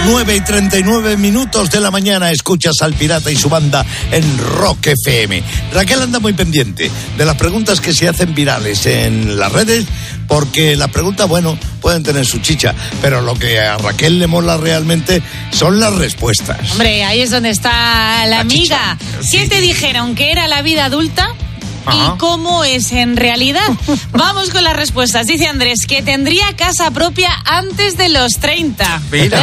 9:39 de la mañana, escuchas al Pirata y su banda en Rock FM. Raquel anda muy pendiente de las preguntas que se hacen virales en las redes, porque las preguntas, bueno, pueden tener su chicha, pero lo que a Raquel le mola realmente son las respuestas. Hombre, ahí es donde está la amiga. Chicha. ¿Qué te dijeron que era la vida adulta? ¿Y cómo es en realidad? Vamos con las respuestas. Dice Andrés que tendría casa propia antes de los 30. Mira.